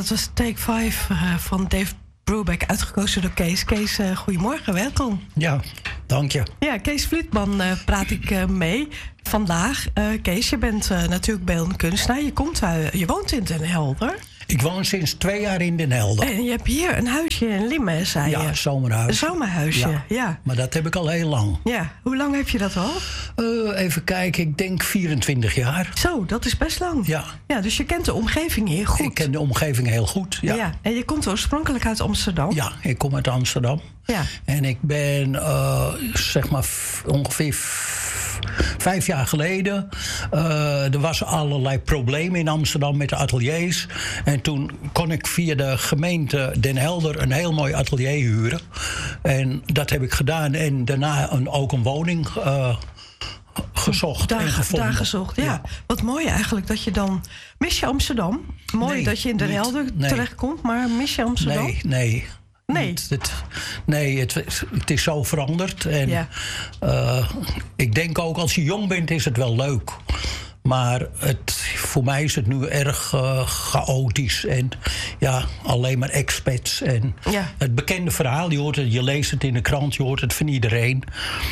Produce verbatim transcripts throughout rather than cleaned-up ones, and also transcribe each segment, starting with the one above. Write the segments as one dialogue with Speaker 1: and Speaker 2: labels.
Speaker 1: dat was Take Five uh, van Dave Brubeck, uitgekozen door Kees. Kees, uh, goedemorgen, welkom.
Speaker 2: Ja, dank je.
Speaker 1: Ja, Kees Vlietman uh, praat ik uh, mee vandaag. Uh, Kees, je bent uh, natuurlijk beeldend kunstenaar. Je, komt, uh, je woont in Den Helder.
Speaker 2: Ik woon sinds twee jaar in Den Helder.
Speaker 1: En je hebt hier een huisje in Limmen, zei je.
Speaker 2: Ja, een zomerhuis.
Speaker 1: Een zomerhuisje, ja. ja.
Speaker 2: Maar dat heb ik al heel lang.
Speaker 1: Ja, hoe lang heb je dat al?
Speaker 2: Uh, even kijken, ik denk vierentwintig jaar.
Speaker 1: Zo, dat is best lang.
Speaker 2: Ja.
Speaker 1: Ja, dus je kent de omgeving hier goed.
Speaker 2: Ik ken de omgeving heel goed, ja.
Speaker 1: ja. En je komt oorspronkelijk uit Amsterdam?
Speaker 2: Ja, ik kom uit Amsterdam.
Speaker 1: Ja.
Speaker 2: En ik ben, uh, zeg maar, f- ongeveer... F- Vijf jaar geleden, uh, er was allerlei problemen in Amsterdam met de ateliers. En toen kon ik via de gemeente Den Helder een heel mooi atelier huren. En dat heb ik gedaan. En daarna een, ook een woning uh, gezocht
Speaker 1: daar,
Speaker 2: en gevonden.
Speaker 1: Daar gezocht, ja. ja. Wat mooi eigenlijk dat je dan... Mis je Amsterdam? Mooi
Speaker 2: nee,
Speaker 1: dat je in Den Helder
Speaker 2: nee.
Speaker 1: terechtkomt, maar mis je Amsterdam?
Speaker 2: Nee, nee.
Speaker 1: Nee,
Speaker 2: het, het, nee het, het is zo veranderd. En
Speaker 1: ja.
Speaker 2: uh, ik denk ook als je jong bent is het wel leuk. Maar het, voor mij is het nu erg uh, chaotisch. En ja, alleen maar expats. En
Speaker 1: ja.
Speaker 2: het bekende verhaal, je, hoort het, je leest het in de krant, je hoort het van iedereen.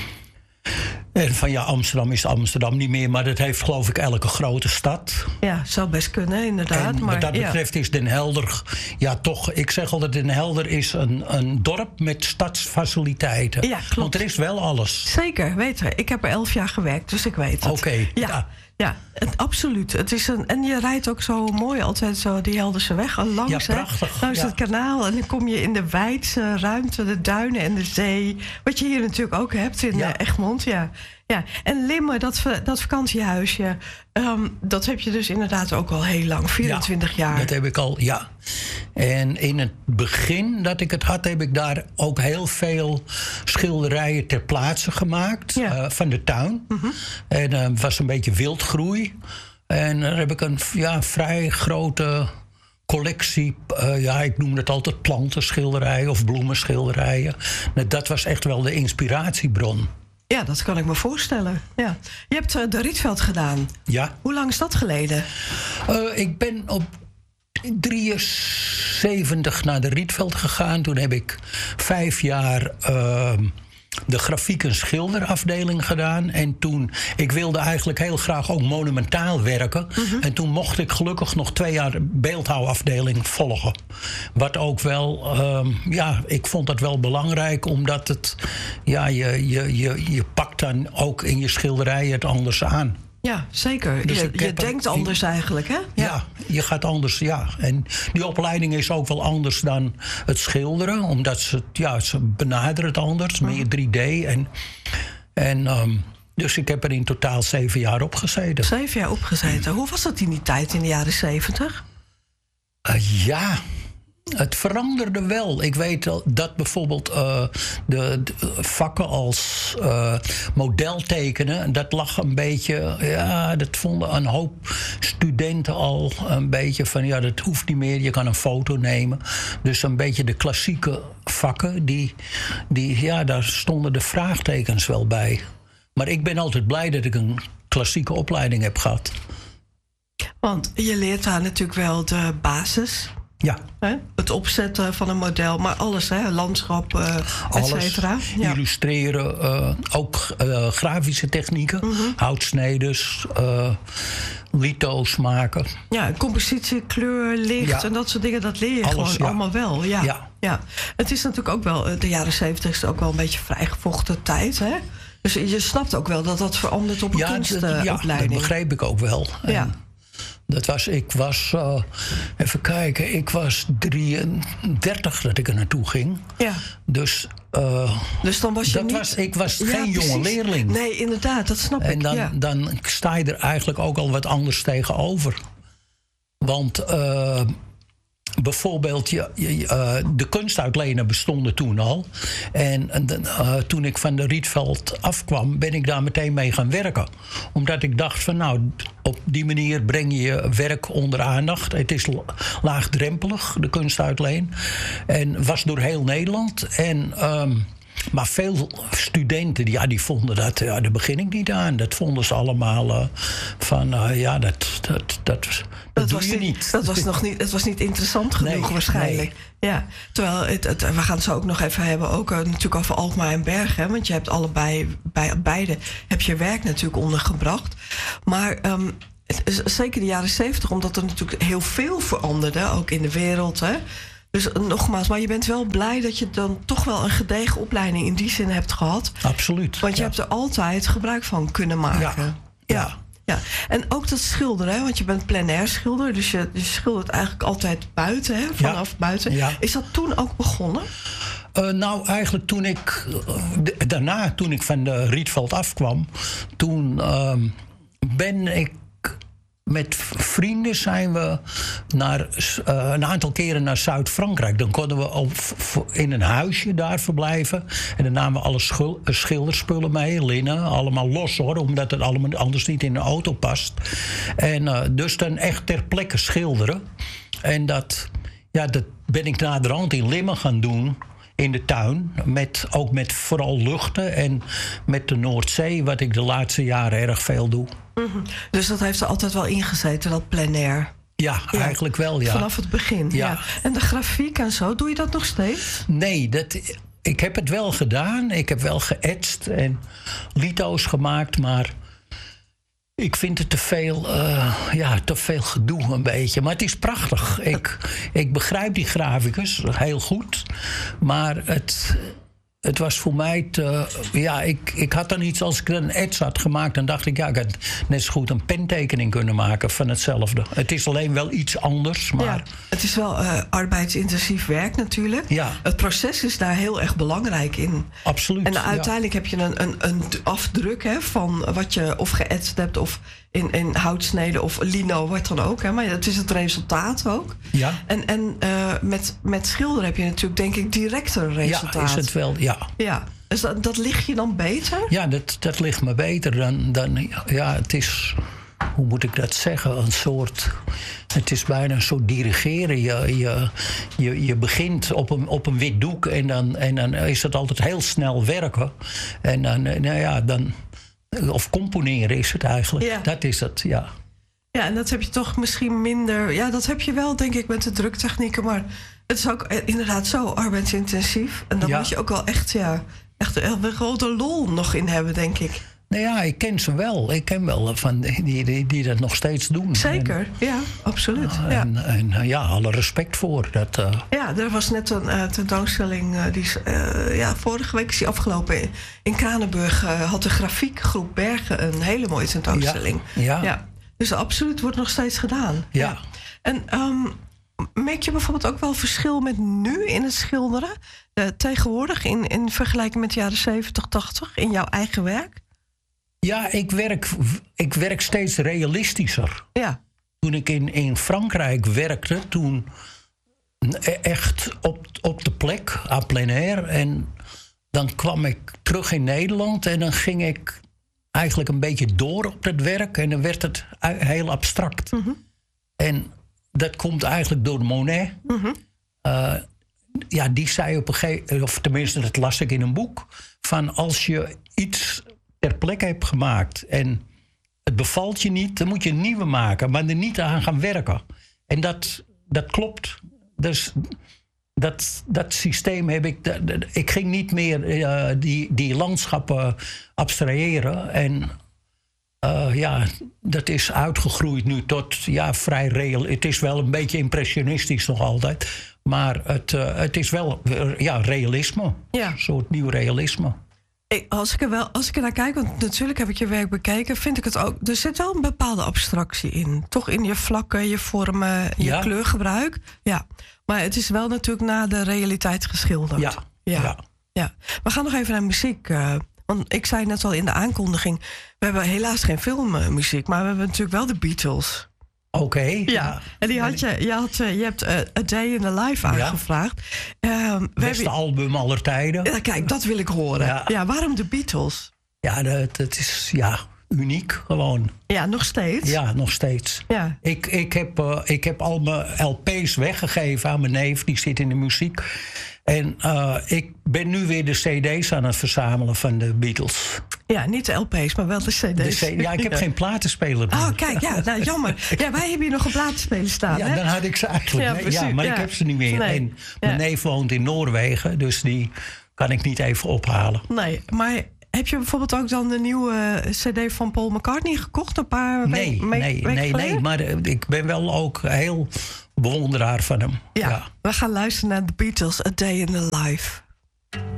Speaker 2: En van ja, Amsterdam is Amsterdam niet meer, maar dat heeft geloof ik elke grote stad.
Speaker 1: Ja, zou best kunnen, inderdaad.
Speaker 2: En
Speaker 1: maar
Speaker 2: wat dat betreft
Speaker 1: ja.
Speaker 2: is Den Helder, ja toch, ik zeg altijd Den Helder is een, een dorp met stadsfaciliteiten.
Speaker 1: Ja, klopt.
Speaker 2: Want er is wel alles.
Speaker 1: Zeker, weet je. Ik heb er elf jaar gewerkt, dus ik weet het.
Speaker 2: Oké, okay,
Speaker 1: ja.
Speaker 2: ja.
Speaker 1: Ja, het, absoluut. Het is een, en je rijdt ook zo mooi altijd zo die Helderse weg al langs.
Speaker 2: Ja, prachtig.
Speaker 1: Hè, langs
Speaker 2: ja.
Speaker 1: het kanaal en dan kom je in de wijdse ruimte, de duinen en de zee. Wat je hier natuurlijk ook hebt in ja. Egmond. Ja. Ja. En Limmen, dat, dat vakantiehuisje, um, dat heb je dus inderdaad ook al heel lang, vierentwintig
Speaker 2: ja,
Speaker 1: jaar.
Speaker 2: Dat heb ik al, ja. En in het begin dat ik het had, heb ik daar ook heel veel schilderijen ter plaatse gemaakt. Ja. Uh, van de tuin. Mm-hmm. En het uh, was een beetje wildgroei. En daar heb ik een ja, vrij grote collectie, uh, ja, ik noem het altijd plantenschilderijen of bloemenschilderijen. Dat was echt wel de inspiratiebron.
Speaker 1: Ja, dat kan ik me voorstellen. Ja. Je hebt uh, de Rietveld gedaan.
Speaker 2: Ja.
Speaker 1: Hoe lang is dat geleden?
Speaker 2: Uh, ik ben op drieënzeventig naar de Rietveld gegaan. Toen heb ik vijf jaar uh, de grafiek en schilderafdeling gedaan. En toen, ik wilde eigenlijk heel graag ook monumentaal werken. Mm-hmm. En toen mocht ik gelukkig nog twee jaar beeldhouwafdeling volgen. Wat ook wel, um, ja, ik vond dat wel belangrijk. Omdat het, ja, je, je, je, je pakt dan ook in je schilderijen het anders aan.
Speaker 1: Ja, zeker. Dus je je denkt een, anders eigenlijk, hè? Ja.
Speaker 2: ja, je gaat anders, ja. En die opleiding is ook wel anders dan het schilderen. Omdat ze, ja, ze benaderen het anders, meer mm. drie D. En, en, um, dus ik heb er in totaal zeven jaar op gezeten.
Speaker 1: Zeven jaar opgezeten. Hoe was dat in die tijd, in de jaren zeventig?
Speaker 2: Uh, ja... Het veranderde wel. Ik weet dat bijvoorbeeld uh, de, de vakken als uh, modeltekenen, dat lag een beetje, ja, dat vonden een hoop studenten al een beetje van, ja, dat hoeft niet meer, je kan een foto nemen. Dus een beetje de klassieke vakken, die, die, ja, daar stonden de vraagtekens wel bij. Maar ik ben altijd blij dat ik een klassieke opleiding heb gehad.
Speaker 1: Want je leert daar natuurlijk wel de basis.
Speaker 2: Ja.
Speaker 1: Hè? Het opzetten van een model, maar alles, hè? Landschap, uh, et cetera.
Speaker 2: Ja. Illustreren, uh, ook uh, grafische technieken, mm-hmm. houtsneders, uh, litho's maken.
Speaker 1: Ja, compositie, kleur, licht ja. en dat soort dingen, dat leer je
Speaker 2: alles,
Speaker 1: gewoon
Speaker 2: ja.
Speaker 1: allemaal wel. Ja. Ja. Ja. Het is natuurlijk ook wel, de jaren zeventig is ook wel een beetje vrijgevochten tijd, hè? Dus je snapt ook wel dat dat verandert op een
Speaker 2: ja,
Speaker 1: kunstopleiding.
Speaker 2: Ja, dat begreep ik ook wel.
Speaker 1: Ja.
Speaker 2: En dat was, ik was, uh, even kijken, ik was drieëndertig dat ik er naartoe ging.
Speaker 1: Ja.
Speaker 2: Dus, uh,
Speaker 1: dus dan was je
Speaker 2: dat
Speaker 1: niet...
Speaker 2: was, ik was
Speaker 1: ja,
Speaker 2: geen
Speaker 1: precies.
Speaker 2: jonge leerling.
Speaker 1: Nee, inderdaad, dat snap
Speaker 2: en
Speaker 1: ik.
Speaker 2: dan,
Speaker 1: ja.
Speaker 2: dan sta je er eigenlijk ook al wat anders tegenover. Want uh, bijvoorbeeld, je, je, uh, de kunstuitlenen bestonden toen al. En uh, toen ik van de Rietveld afkwam, ben ik daar meteen mee gaan werken. Omdat ik dacht van, nou, op die manier breng je je werk onder aandacht. Het is laagdrempelig, de kunstuitleen. En was door heel Nederland. En um, Maar veel studenten, ja, die vonden dat... Ja, daar begin ik niet aan. Dat vonden ze allemaal uh, van... Uh, ja, dat, dat, dat, dat, dat doe
Speaker 1: was
Speaker 2: je
Speaker 1: niet,
Speaker 2: niet.
Speaker 1: Dat was nog niet, het was niet interessant genoeg
Speaker 2: nee,
Speaker 1: waarschijnlijk.
Speaker 2: Nee.
Speaker 1: Ja, terwijl, het, het, we gaan het zo ook nog even hebben... ook uh, natuurlijk over Alkmaar en Bergen. Want je hebt allebei, bij beide... heb je werk natuurlijk ondergebracht. Maar... Um, zeker de jaren zeventig, omdat er natuurlijk heel veel veranderde, ook in de wereld. Hè? Dus nogmaals, maar je bent wel blij dat je dan toch wel een gedegen opleiding in die zin hebt gehad.
Speaker 2: Absoluut.
Speaker 1: Want je
Speaker 2: ja.
Speaker 1: hebt er altijd gebruik van kunnen maken.
Speaker 2: Ja.
Speaker 1: ja. ja. ja. En ook dat schilderen, hè? Want je bent plein-air schilder, dus je, je schildert eigenlijk altijd buiten, hè? Vanaf ja. buiten. Ja. Is dat toen ook begonnen?
Speaker 2: Uh, nou, eigenlijk toen ik... Uh, daarna, toen ik van de Rietveld afkwam... toen uh, ben ik... Met vrienden zijn we naar, uh, een aantal keren naar Zuid-Frankrijk. Dan konden we op, in een huisje daar verblijven. En dan namen we alle schil, schilderspullen mee, linnen. Allemaal los hoor, omdat het allemaal anders niet in de auto past. En uh, dus dan echt ter plekke schilderen. En dat, ja, dat ben ik naderhand in Limmen gaan doen... in de tuin, met, ook met vooral luchten en met de Noordzee... wat ik de laatste jaren erg veel doe.
Speaker 1: Mm-hmm. Dus dat heeft er altijd wel ingezeten, dat plein air?
Speaker 2: Ja, ja, eigenlijk wel, ja.
Speaker 1: Vanaf het begin, ja. ja. En de grafiek en zo, doe je dat nog steeds?
Speaker 2: Nee, dat, ik heb het wel gedaan. Ik heb wel geëtst en lito's gemaakt, maar... Ik vind het te veel, uh, ja, te veel gedoe een beetje. Maar het is prachtig. Ik, ik begrijp die graficus heel goed. Maar het, het was voor mij te... Ja, ik, ik had dan iets, als ik een ets had gemaakt... dan dacht ik, ja, ik had net zo goed een pentekening kunnen maken van hetzelfde. Het is alleen wel iets anders, maar...
Speaker 1: Ja, het is wel uh, arbeidsintensief werk natuurlijk.
Speaker 2: Ja.
Speaker 1: Het proces is daar heel erg belangrijk in.
Speaker 2: Absoluut.
Speaker 1: En uiteindelijk ja. heb je een, een, een afdruk hè, van wat je of geëtst hebt... of in, in houtsneden of lino, wat dan ook. Hè. Maar het is het resultaat ook.
Speaker 2: Ja.
Speaker 1: En, en uh, met, met schilderen heb je natuurlijk, denk ik, directer resultaat.
Speaker 2: Ja, is het wel, ja.
Speaker 1: Ja. Dus dat, dat ligt je dan beter?
Speaker 2: Ja, dat, dat ligt me beter dan... dan ja, het is... Hoe moet ik dat zeggen? Een soort... Het is bijna een soort dirigeren. Je, je, je, je begint op een, op een wit doek... En dan, en dan is het altijd heel snel werken. En dan, nou ja, dan... Of componeren is het eigenlijk. Ja. Dat is het, ja.
Speaker 1: Ja, en dat heb je toch misschien minder... Ja, dat heb je wel, denk ik, met de druktechnieken. Maar het is ook inderdaad zo arbeidsintensief. En dan ja. moet je ook wel echt, ja... echt een grote lol nog in hebben, denk ik.
Speaker 2: Nou ja, ik ken ze wel. Ik ken wel van die, die, die dat nog steeds doen.
Speaker 1: Zeker, en, ja, absoluut.
Speaker 2: Uh,
Speaker 1: ja.
Speaker 2: En, en ja, alle respect voor. Dat, uh...
Speaker 1: Ja, er was net een uh, tentoonstelling... Uh, die uh, ja, vorige week is die afgelopen. In, in Kranenburg uh, had de grafiekgroep Bergen een hele mooie tentoonstelling.
Speaker 2: Ja, ja.
Speaker 1: ja. Dus absoluut wordt nog steeds gedaan.
Speaker 2: Ja.
Speaker 1: ja. En um, merk je bijvoorbeeld ook wel verschil met nu in het schilderen? Uh, tegenwoordig in, in vergelijking met de jaren zeventig, tachtig in jouw eigen werk?
Speaker 2: Ja, ik werk, ik werk steeds realistischer.
Speaker 1: Ja.
Speaker 2: Toen ik in, in Frankrijk werkte, toen echt op, op de plek, à plein air. En dan kwam ik terug in Nederland en dan ging ik eigenlijk een beetje door op het werk. En dan werd het heel abstract.
Speaker 1: Mm-hmm.
Speaker 2: En dat komt eigenlijk door Monet.
Speaker 1: Mm-hmm.
Speaker 2: Uh, ja, die zei op een gegeven moment, of tenminste dat las ik in een boek, van als je iets ter plekke hebt gemaakt en het bevalt je niet, dan moet je een nieuwe maken, maar er niet aan gaan werken. En dat, dat klopt. Dus dat, dat systeem heb ik... Dat, dat, ik ging niet meer uh, die, die landschappen abstraheren. En uh, ja, dat is uitgegroeid nu tot ja, vrij reëel. Het is wel een beetje impressionistisch nog altijd. Maar het, uh, het is wel uh, ja, realisme.
Speaker 1: Ja.
Speaker 2: Een soort nieuw realisme.
Speaker 1: Als ik, er wel, als ik er naar kijk, want natuurlijk heb ik je werk bekeken, vind ik het ook. Er zit wel een bepaalde abstractie in. Toch in je vlakken, je vormen, je
Speaker 2: ja.
Speaker 1: kleurgebruik. Ja. Maar het is wel natuurlijk naar de realiteit geschilderd.
Speaker 2: Ja.
Speaker 1: Ja.
Speaker 2: ja.
Speaker 1: ja. We gaan nog even naar muziek. Uh, want ik zei net al in de aankondiging, we hebben helaas geen filmmuziek, maar we hebben natuurlijk wel de Beatles.
Speaker 2: Oké. Okay.
Speaker 1: Ja. ja, en die had je, je, had, je hebt uh, A Day in the Life aangevraagd.
Speaker 2: Ja. Um, Beste hebben... album aller tijden.
Speaker 1: Ja, kijk, dat wil ik horen. Ja, ja waarom de Beatles?
Speaker 2: Ja, dat, dat is ja, uniek gewoon.
Speaker 1: Ja, nog steeds?
Speaker 2: Ja, nog steeds.
Speaker 1: Ja.
Speaker 2: Ik, ik, heb, uh, ik heb al mijn L P's weggegeven aan mijn neef, die zit in de muziek. En uh, ik ben nu weer de cd's aan het verzamelen van de Beatles.
Speaker 1: Ja, niet de L P's, maar wel de cd's.
Speaker 2: De C- ja, ik heb ja. geen platenspeler meer.
Speaker 1: Oh, kijk, ja, nou jammer. Ja, wij hebben hier nog een platenspeler staan,
Speaker 2: Ja,
Speaker 1: hè?
Speaker 2: dan had ik ze eigenlijk.
Speaker 1: Ja,
Speaker 2: nee,
Speaker 1: precies,
Speaker 2: ja, maar
Speaker 1: ja.
Speaker 2: ik heb ze niet meer.
Speaker 1: Nee.
Speaker 2: En mijn
Speaker 1: Ja.
Speaker 2: neef woont in Noorwegen, dus die kan ik niet even ophalen.
Speaker 1: Nee, maar heb je bijvoorbeeld ook dan de nieuwe cd van Paul McCartney gekocht? Een paar
Speaker 2: Nee,
Speaker 1: we- me-
Speaker 2: nee,
Speaker 1: weken
Speaker 2: nee,
Speaker 1: geleden?
Speaker 2: nee, maar uh, ik ben wel ook heel bewonderaar van hem.
Speaker 1: Ja,
Speaker 2: Ja.
Speaker 1: we gaan luisteren naar The Beatles, A Day in the Life.